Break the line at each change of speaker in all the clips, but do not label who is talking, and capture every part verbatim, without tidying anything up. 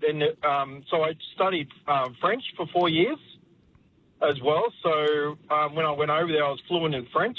and um, so I studied um, French for four years as well. So um, when I went over there, I was fluent in French.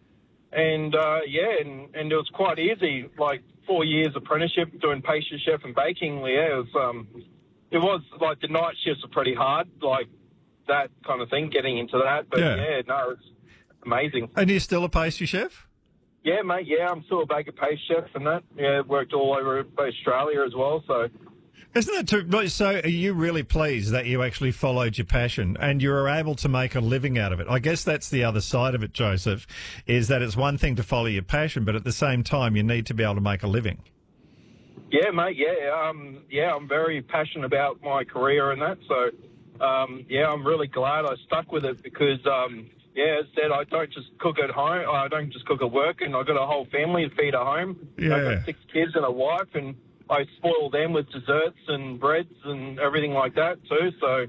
And, uh, yeah, and, and it was quite easy, like four years apprenticeship doing pastry chef and baking. Yeah, it was, um, it was like the night shifts are pretty hard, like that kind of thing, getting into that. But, yeah,
Yeah.
no, it's amazing.
And you're still a pastry chef?
Yeah, mate, yeah, I'm still a baker pastry chef and that. Yeah, worked all over Australia as well, so...
Isn't that too, but so are you really pleased that you actually followed your passion and you were able to make a living out of it? I guess that's the other side of it, Joseph, is that it's one thing to follow your passion, but at the same time you need to be able to make a living.
Yeah, mate, yeah, um, yeah, I'm very passionate about my career and that, so, um, yeah, I'm really glad I stuck with it because, um, yeah, as I said, I don't just cook at home, I don't just cook at work, and I've got a whole family to feed at home.
Yeah.
I've got six kids and a wife, and I spoil them with desserts and breads and everything like that too, so...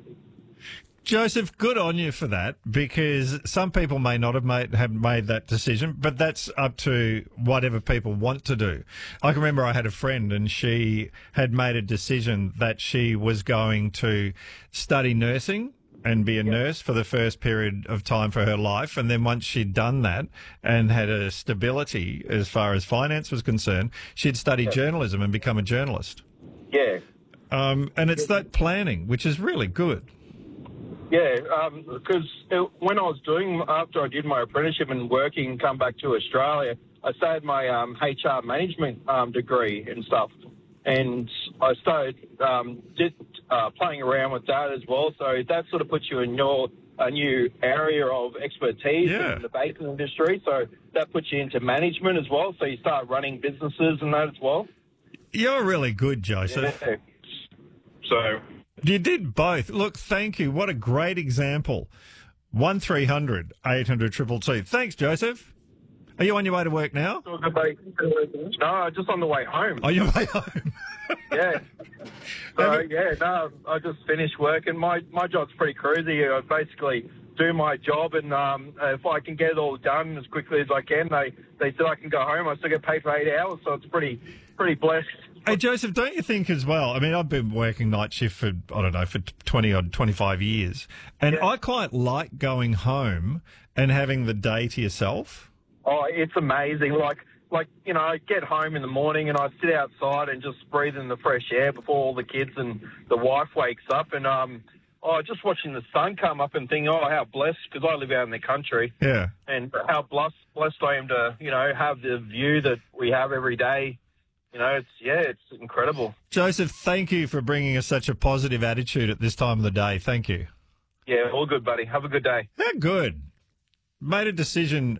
Joseph, good on you for that, because some people may not have made have made that decision, but that's up to whatever people want to do. I can remember I had a friend and she had made a decision that she was going to study nursing and be a nurse for the first period of time for her life. And then once she'd done that and had a stability as far as finance was concerned, she'd study journalism and become a journalist.
Yeah.
Um, and it's that planning, which is really good.
Yeah, because um, when I was doing, after I did my apprenticeship and working, come back to Australia, I started my um, H R management um, degree and stuff. And I started um, did, uh, playing around with that as well. So that sort of puts you in your a new area of expertise
Yeah.
in the baking industry. So that puts you into management as well. So you start running businesses and that as well.
You're really good, Joseph.
Yeah. So...
You did both. Look, thank you. What a great example. one three hundred eight hundred two two two. Thanks, Joseph. Are you on your way to work now?
No, just on the way home.
Oh, you're way home.
Yeah. So, yeah, no, I just finished work, and my, my job's pretty crazy. I basically do my job, and um, if I can get it all done as quickly as I can, they, they said I can go home. I still get paid for eight hours, so it's pretty pretty blessed.
Hey, Joseph, don't you think as well? I mean, I've been working night shift for, I don't know, for twenty or twenty-five years, and
Yeah.
I quite like going home and having the day to yourself.
Oh, it's amazing. Like, like you know, I get home in the morning and I sit outside and just breathe in the fresh air before all the kids and the wife wakes up. And um, oh, just watching the sun come up and think, oh, how blessed, because I live out in the country.
Yeah.
And how blessed, blessed I am to, you know, have the view that we have every day. You know, it's, yeah, it's incredible.
Joseph, thank you for bringing us such a positive attitude at this time of the day. Thank you.
Yeah, all good, buddy. Have a good day.
Yeah, good. Made a decision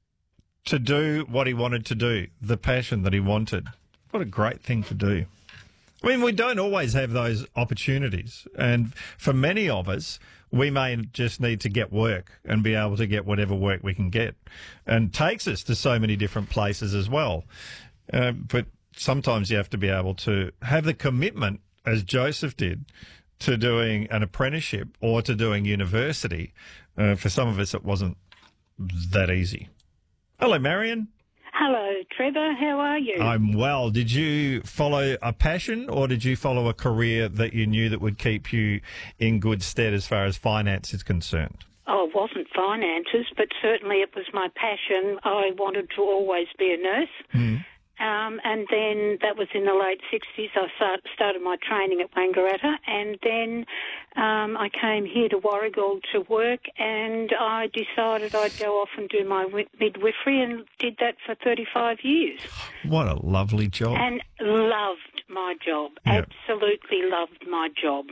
to do what he wanted to do, the passion that he wanted. What a great thing to do. I mean, we don't always have those opportunities. And for many of us, we may just need to get work and be able to get whatever work we can get. And takes us to so many different places as well. Uh, but sometimes you have to be able to have the commitment, as Joseph did, to doing an apprenticeship or to doing university. Uh, for some of us, it wasn't that easy. Hello, Marion.
Hello, Trevor. How are you?
I'm well. Did you follow a passion or did you follow a career that you knew that would keep you in good stead as far as finance is concerned?
Oh, it wasn't finances, but certainly it was my passion. I wanted to always be a nurse.
Mm.
Um, and then that was in the late sixties. I start, started my training at Wangaratta, and then um, I came here to Warragul to work, and I decided I'd go off and do my wi- midwifery, and did that for thirty-five years.
What a lovely job.
And loved my job.
Yep.
Absolutely loved my job.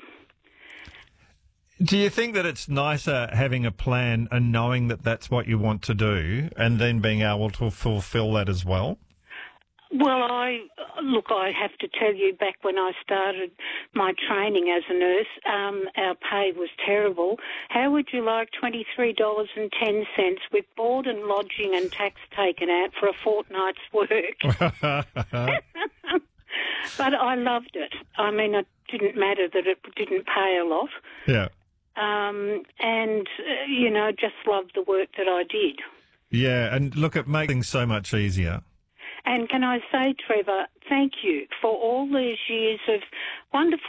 Do you think that it's nicer having a plan and knowing that that's what you want to do and then being able to fulfil that as well?
Well, I look, I have to tell you, back when I started my training as a nurse, um, our pay was terrible. How would you like twenty-three dollars and ten cents with board and lodging and tax taken out for a fortnight's work? But I loved it. I mean, it didn't matter that it didn't pay a lot.
Yeah.
Um, and, uh, you know, just loved the work that I did.
Yeah, and look, it makes things so much easier.
And can I say, Trevor, thank you for all these years of wonderful